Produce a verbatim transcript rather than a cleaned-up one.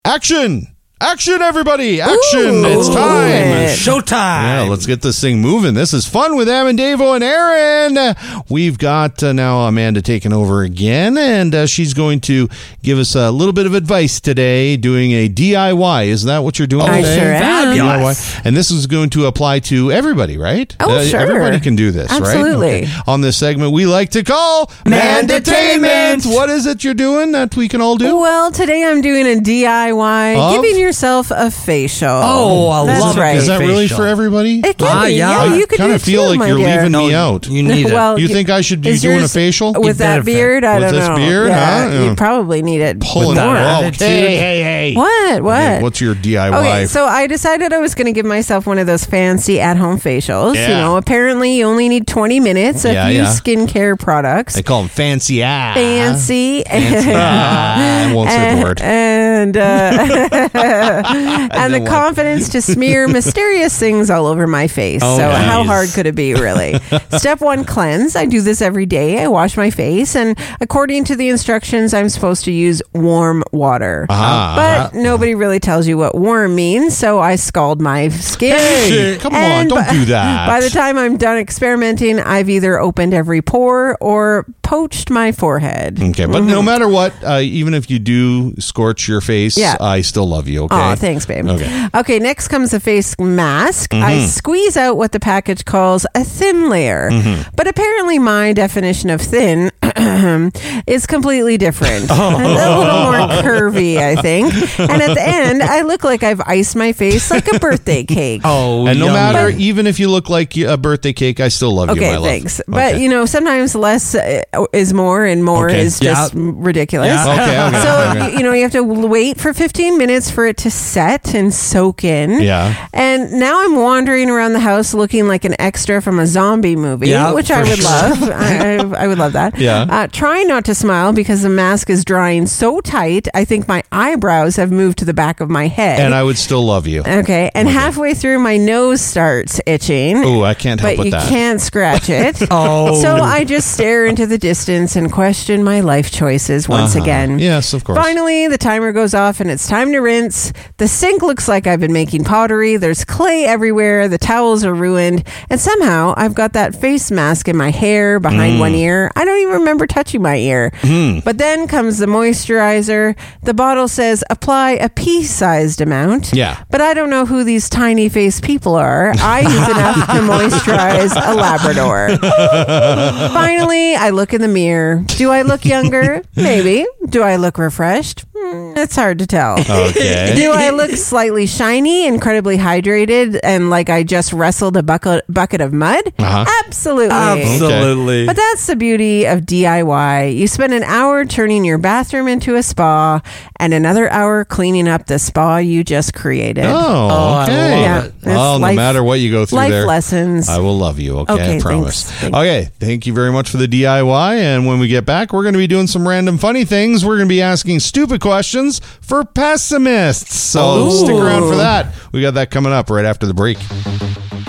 Action! Action, everybody! Action! Ooh, it's time! Showtime! Yeah, let's get this thing moving. This is fun with Am and Davo and Aaron. We've got uh, now Amanda taking over again, and uh, she's going to give us a little bit of advice today, doing a D I Y. Is that what you're doing I today? sure am. D I Y. And this is going to apply to everybody, right? Oh, Uh, sure. Everybody can do this, Absolutely. right? Okay. On this segment, we like to call Mandatainment. What is it you're doing that we can all do? Well, today I'm doing a D I Y, Of? giving yourself a facial. Oh, I That's love it. right. Is that really Facial. for everybody? It can Ah, be. yeah. Yeah, I you could kind do of feel too, like my you're dear. leaving No, me out. You need it. Well, You think I should be is doing a yours- facial? with that better fit. beard? I With don't this know. beard, yeah, huh? Yeah. you probably need it Pulling more. that attitude. Hey, hey, hey. What? What? Okay, what's your D I Y? Okay, so I decided I was going to give myself one of those fancy at-home facials. Yeah. You know, apparently you only need twenty minutes of Yeah, few yeah. skincare products. They call them fancy ass. Fancy. Ah, I won't say the word. And uh, and the then what? confidence to smear mysterious things all over my face. Oh, so nice. how hard could it be, really? Step one, cleanse. I do this every day. I wash my face, and according to the instructions, I'm supposed to use warm water. Ah. But nobody really tells you what warm means, so I scald my skin. Hey, come on, And don't by- do that. By the time I'm done experimenting, I've either opened every pore or poached my forehead. Okay, but no matter what, uh, even if you do scorch your face, Yeah. I still love you, okay? Oh, thanks, babe. Okay. Okay, next comes a face mask. I squeeze out what the package calls a thin layer. But apparently my definition of thin is completely different. A little more curvy, I think. And at the end, I look like I've iced my face like a birthday cake. Oh, And no yummy. matter, even if you look like a birthday cake, I still love you, Okay, my love. thanks. But, Okay. you know, sometimes less uh, is more and more Okay. is just Yeah. ridiculous. Yeah. Okay, okay. So, okay. you know, you have to wait for fifteen minutes for it to set and soak in. Yeah. And now I'm wandering around the house looking like an extra from a zombie movie, Yeah, which I for would sure. love. I, I, I would love that. Yeah. Uh, trying not to smile because the mask is drying so tight, I think my eyebrows have moved to the back of my head. And I would still love you. okay. And halfway through, my nose starts itching. Oh, I can't help But with you that. can't scratch it. Oh. So I just stare into the distance and question my life choices once Uh-huh. again. Yes, of course. Finally, the timer goes off and it's time to rinse. The sink looks like I've been making pottery. There's clay everywhere. The towels are ruined. And somehow I've got that face mask in my hair behind Mm. one ear. I don't even remember touching my ear. But then comes the moisturizer. The bottle says apply a pea-sized amount. Yeah. But I don't know who these tiny face people are. I use enough to moisturize a Labrador. Finally, I look in the mirror. Do I look younger? Maybe. Do I look refreshed? Hmm, it's hard to tell. Okay. Do I look slightly shiny, incredibly hydrated, and like I just wrestled a bucket bucket of mud? Uh-huh. Absolutely. Absolutely. But that's the beauty of D I Y. You spend an hour turning your bathroom into a spa and another hour cleaning up the spa you just created. Oh, I okay. love Yeah, it. it's Well, no life- matter what you go through Life there, lessons. I will love you, okay? Okay, I promise. thanks. Thanks. Okay, thank you very much for the D I Y. And when we get back, we're going to be doing some random funny things. We're going to be asking stupid questions for pessimists. So Ooh. stick around for that. We got that coming up right after the break.